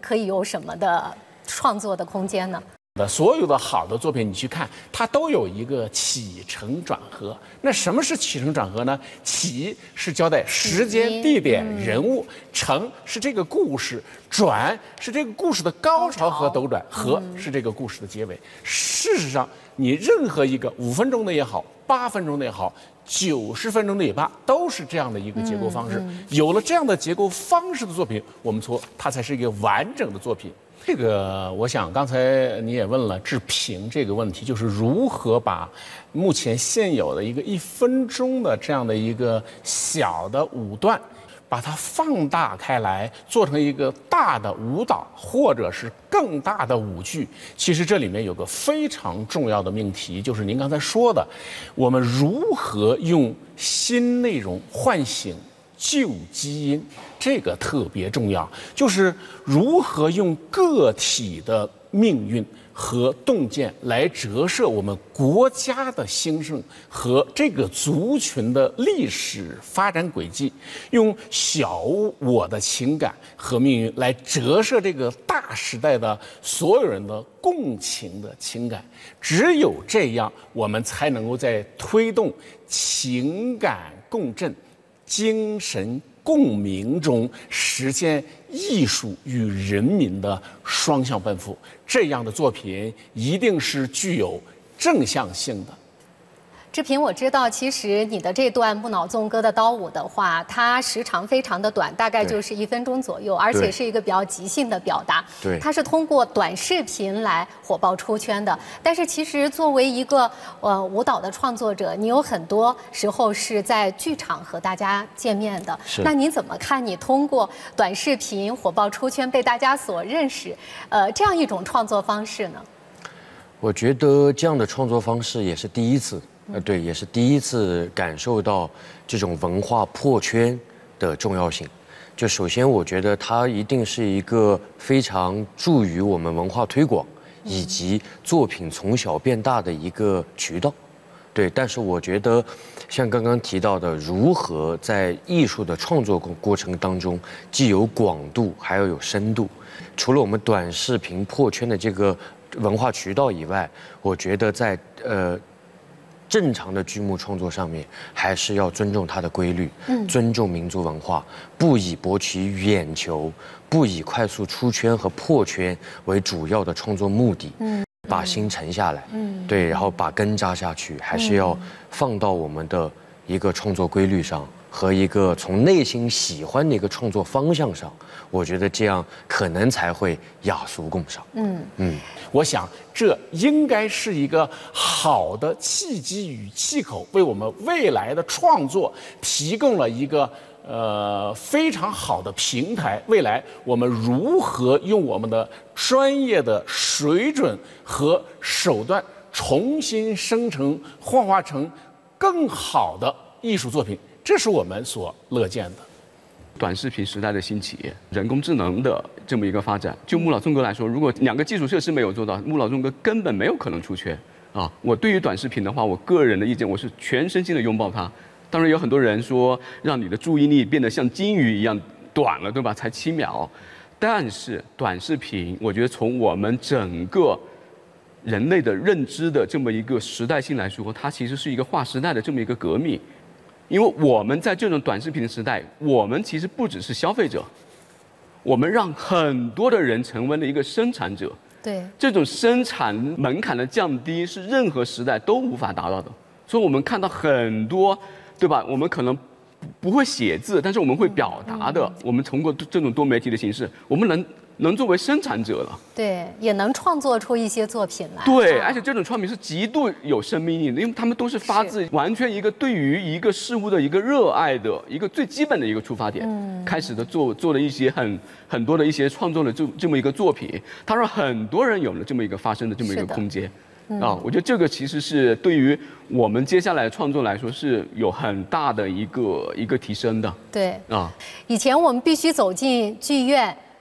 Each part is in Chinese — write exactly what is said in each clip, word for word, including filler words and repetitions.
可以有什么的创作的空间呢？ 所有的好的作品，你去看，它都有一个起承转合。那什么是起承转合呢？起是交代时间、地点、人物；承是这个故事；转是这个故事的高潮和斗转；合是这个故事的结尾。事实上，你任何一个五分钟的也好，八分钟的也好，九十分钟的也罢，都是这样的一个结构方式。有了这样的结构方式的作品，我们说它才是一个完整的作品。这个，我想刚才你也问了制评这个问题，就是如何把目前现有的一个一分钟的这样的一个小的舞段，把它放大开来，做成一个大的舞蹈，或者是更大的舞剧。其实这里面有个非常重要的命题，就是您刚才说的，我们如何用新内容唤醒旧基因，这个特别重要，就是如何用个体的命运和洞见来折射我们国家的兴盛和这个族群的历史发展轨迹，用小我的情感和命运来折射这个大时代的所有人的共情的情感。只有这样，我们才能够在推动情感共振、精神共鸣中实现艺术与人民的双向奔赴。这样的作品一定是具有正向性的。 志平，我知道，其实你的这段木脑纵歌的刀舞的话，它时长非常的短，大概就是一分钟左右，而且是一个比较即兴的表达。 对， 它是通过短视频来火爆出圈的。但是其实作为一个呃舞蹈的创作者，你有很多时候是在剧场和大家见面的。 是。 那你怎么看你通过短视频火爆出圈，被大家所认识，呃，这样一种创作方式呢？ 我觉得这样的创作方式也是第一次。呃，对，也是第一次感受到这种文化破圈的重要性。就首先，我觉得它一定是一个非常助于我们文化推广以及作品从小变大的一个渠道。对，但是我觉得，像刚刚提到的，如何在艺术的创作过过程当中，既有广度，还要有深度。除了我们短视频破圈的这个文化渠道以外，我觉得在呃。正常的剧目创作上面，还是要尊重它的规律，嗯，尊重民族文化，不以博取眼球，不以快速出圈和破圈为主要的创作目的，嗯，把心沉下来，嗯，对，然后把根扎下去，还是要放到我们的一个创作规律上和一个从内心喜欢的一个创作方向上，我觉得这样可能才会雅俗共赏。嗯嗯，我想这应该是一个好的契机与气口，为我们未来的创作提供了一个呃非常好的平台。未来我们如何用我们的专业的水准和手段重新生成、幻化成更好的艺术作品，这是我们所乐见的。 短视频时代的兴起，人工智能的这么一个发展，就木脑纵歌来说，如果两个基础设施没有做到，木脑纵歌根本没有可能出圈啊！我对于短视频的话，我个人的意见，我是全身心的拥抱它。当然有很多人说，让你的注意力变得像金鱼一样短了，对吧？才七秒。但是短视频，我觉得从我们整个人类的认知的这么一个时代性来说，它其实是一个划时代的这么一个革命。因为我们在这种短视频的时代，我们其实不只是消费者，我们让很多的人成为了一个生产者。 对， 这种生产门槛的降低是任何时代都无法达到的。所以我们看到很多，对吧？我们可能不会写字，但是我们会表达的。我们通过这种多媒体的形式，我们能能作为生产者了。 对，也能创作出一些作品来。 对，而且这种创品是极度有生命力的，因为他们都是发自完全一个对于一个事物的一个热爱的一个最基本的一个出发点，嗯，开始的做做了一些很很多的一些创作的这这么一个作品，它让很多人有了这么一个发声的这么一个空间。嗯、啊，我觉得这个其实是对于我们接下来创作来说是有很大的一个一个提升的。 对啊， 以前我们必须走进剧院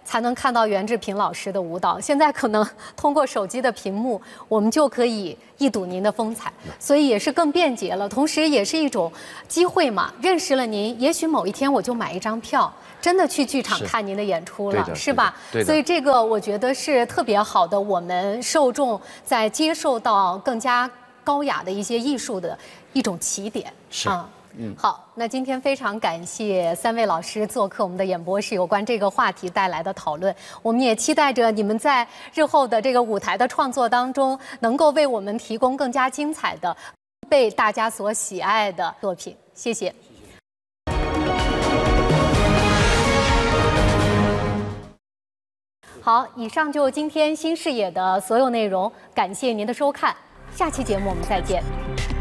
才能看到袁志平老师的舞蹈。现在可能通过手机的屏幕，我们就可以一睹您的风采，所以也是更便捷了，同时也是一种机会嘛。认识了您，也许某一天我就买一张票，真的去剧场看您的演出了，是吧？所以这个我觉得是特别好的，我们受众在接受到更加高雅的一些艺术的一种起点。 是啊。 嗯，好，那今天非常感谢三位老师做客我们的演播室，有关这个话题带来的讨论。我们也期待着你们在日后的这个舞台的创作当中，能够为我们提供更加精彩的、被大家所喜爱的作品。谢谢。好，以上就今天新视野的所有内容，感谢您的收看，下期节目我们再见。